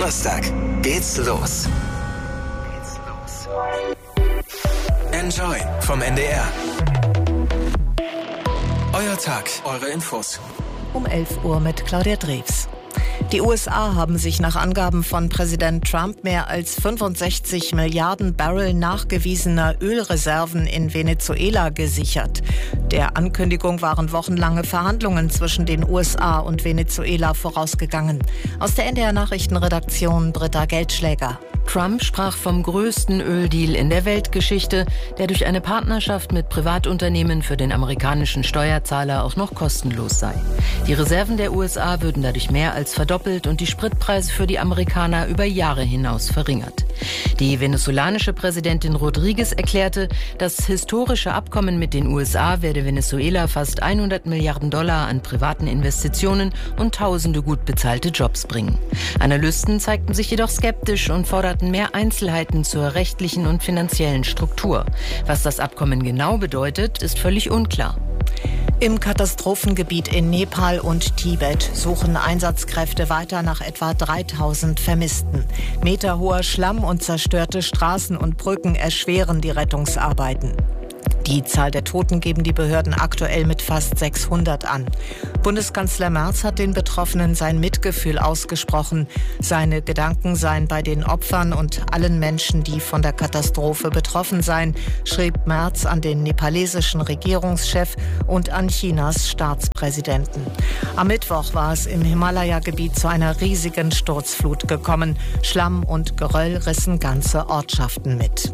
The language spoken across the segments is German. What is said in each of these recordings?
Donnerstag geht's los. Enjoy vom NDR. Euer Tag, eure Infos. Um 11 Uhr mit Claudia Drews. Die USA haben sich nach Angaben von Präsident Trump mehr als 65 Milliarden Barrel nachgewiesener Ölreserven in Venezuela gesichert. Der Ankündigung waren wochenlange Verhandlungen zwischen den USA und Venezuela vorausgegangen. Aus der NDR-Nachrichtenredaktion Britta Geldschläger. Trump sprach vom größten Öldeal in der Weltgeschichte, der durch eine Partnerschaft mit Privatunternehmen für den amerikanischen Steuerzahler auch noch kostenlos sei. Die Reserven der USA würden dadurch mehr als verdoppelt und die Spritpreise für die Amerikaner über Jahre hinaus verringert. Die venezolanische Präsidentin Rodriguez erklärte, das historische Abkommen mit den USA werde Venezuela fast 100 Milliarden Dollar an privaten Investitionen und tausende gut bezahlte Jobs bringen. Analysten zeigten sich jedoch skeptisch und forderten mehr Einzelheiten zur rechtlichen und finanziellen Struktur. Was das Abkommen genau bedeutet, ist völlig unklar. Im Katastrophengebiet in Nepal und Tibet suchen Einsatzkräfte weiter nach etwa 3000 Vermissten. Meterhoher Schlamm und zerstörte Straßen und Brücken erschweren die Rettungsarbeiten. Die Zahl der Toten geben die Behörden aktuell mit fast 600 an. Bundeskanzler Merz hat den Betroffenen sein Mitgefühl ausgesprochen. Seine Gedanken seien bei den Opfern und allen Menschen, die von der Katastrophe betroffen seien, schrieb Merz an den nepalesischen Regierungschef und an Chinas Staatspräsidenten. Am Mittwoch war es im Himalaya-Gebiet zu einer riesigen Sturzflut gekommen. Schlamm und Geröll rissen ganze Ortschaften mit.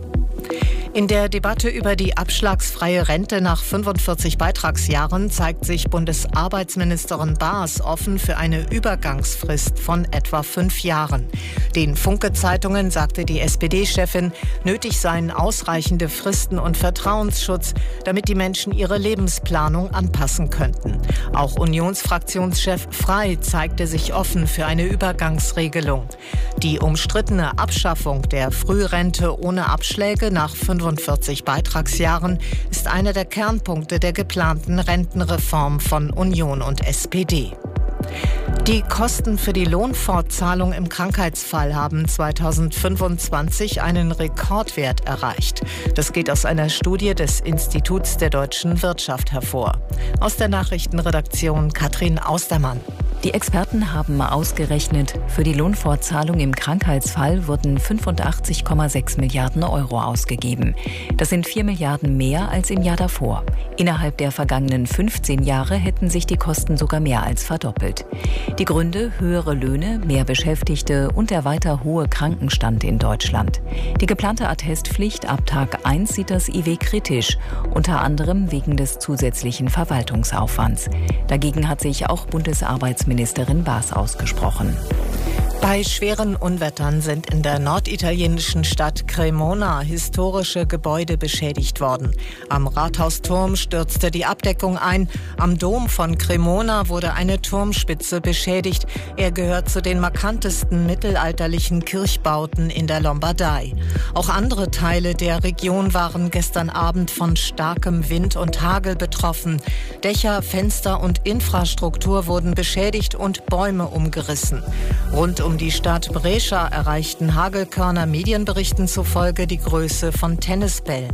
In der Debatte über die abschlagsfreie Rente nach 45 Beitragsjahren zeigt sich Bundesarbeitsministerin Baas offen für eine Übergangsfrist von etwa 5 Jahren. Den Funke-Zeitungen sagte die SPD-Chefin, nötig seien ausreichende Fristen und Vertrauensschutz, damit die Menschen ihre Lebensplanung anpassen könnten. Auch Unionsfraktionschef Frey zeigte sich offen für eine Übergangsregelung. Die umstrittene Abschaffung der Frührente ohne Abschläge nach 45 Beitragsjahren ist einer der Kernpunkte der geplanten Rentenreform von Union und SPD. Die Kosten für die Lohnfortzahlung im Krankheitsfall haben 2025 einen Rekordwert erreicht. Das geht aus einer Studie des Instituts der deutschen Wirtschaft hervor. Aus der Nachrichtenredaktion Katrin Austermann. Die Experten haben ausgerechnet, für die Lohnfortzahlung im Krankheitsfall wurden 85,6 Milliarden Euro ausgegeben. Das sind 4 Milliarden mehr als im Jahr davor. Innerhalb der vergangenen 15 Jahre hätten sich die Kosten sogar mehr als verdoppelt. Die Gründe: höhere Löhne, mehr Beschäftigte und der weiter hohe Krankenstand in Deutschland. Die geplante Attestpflicht ab Tag 1 sieht das IW kritisch, unter anderem wegen des zusätzlichen Verwaltungsaufwands. Dagegen hat sich auch Bundesarbeitsministerin Baas ausgesprochen. Bei schweren Unwettern sind in der norditalienischen Stadt Cremona historische Gebäude beschädigt worden. Am Rathausturm stürzte die Abdeckung ein. Am Dom von Cremona wurde eine Turmspitze beschädigt. Er gehört zu den markantesten mittelalterlichen Kirchbauten in der Lombardei. Auch andere Teile der Region waren gestern Abend von starkem Wind und Hagel betroffen. Dächer, Fenster und Infrastruktur wurden beschädigt und Bäume umgerissen. Rund um die Stadt Brescia erreichten Hagelkörner Medienberichten zufolge die Größe von Tennisbällen.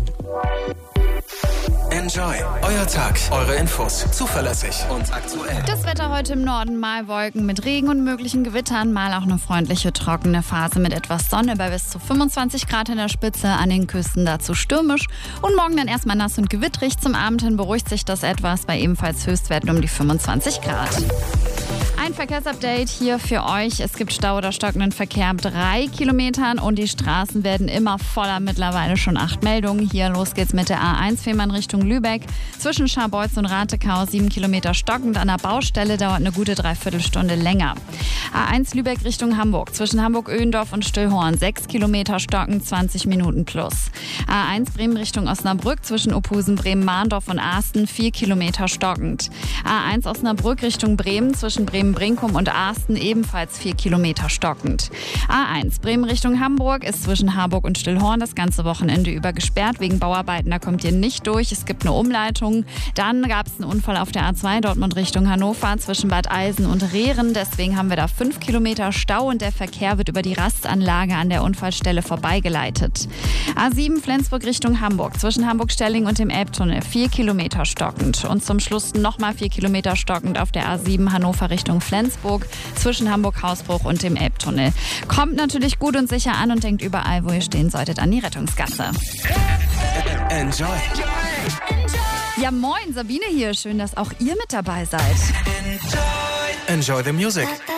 Enjoy. Euer Tag, eure Infos. Zuverlässig und aktuell. Das Wetter heute im Norden: mal Wolken mit Regen und möglichen Gewittern, mal auch eine freundliche, trockene Phase mit etwas Sonne bei bis zu 25 Grad in der Spitze, an den Küsten dazu stürmisch. Und morgen dann erstmal nass und gewittrig. Zum Abend hin beruhigt sich das etwas bei ebenfalls Höchstwerten um die 25 Grad. Ein Verkehrsupdate hier für euch. Es gibt Stau oder stockenden Verkehr ab 3 Kilometern und die Straßen werden immer voller. Mittlerweile schon 8 Meldungen. Hier los geht's mit der A1 Fehmarn Richtung Lübeck. Zwischen Scharbeutz und Ratekau 7 Kilometer stockend. An der Baustelle dauert eine gute Dreiviertelstunde länger. A1 Lübeck Richtung Hamburg. Zwischen Hamburg-Öhendorf und Stillhorn 6 Kilometer stockend, 20 Minuten plus. A1 Bremen Richtung Osnabrück. Zwischen Ophusen, Bremen-Mahndorf und Asten 4 Kilometer stockend. A1 Osnabrück Richtung Bremen. Zwischen Bremen Richtung Brinkum und Asten ebenfalls 4 Kilometer stockend. A1 Bremen Richtung Hamburg ist zwischen Harburg und Stillhorn das ganze Wochenende über gesperrt. Wegen Bauarbeiten, da kommt ihr nicht durch. Es gibt eine Umleitung. Dann gab es einen Unfall auf der A2 Dortmund Richtung Hannover zwischen Bad Eilsen und Rehren. Deswegen haben wir da 5 Kilometer Stau und der Verkehr wird über die Rastanlage an der Unfallstelle vorbeigeleitet. A7 Flensburg Richtung Hamburg zwischen Hamburg-Stelling und dem Elbtunnel 4 Kilometer stockend. Und zum Schluss nochmal 4 Kilometer stockend auf der A7 Hannover Richtung Flensburg zwischen Hamburg-Hausbruch und dem Elbtunnel. Kommt natürlich gut und sicher an und denkt überall, wo ihr stehen solltet, an die Rettungsgasse. Enjoy. Ja, moin, Sabine hier. Schön, dass auch ihr mit dabei seid. Enjoy the music.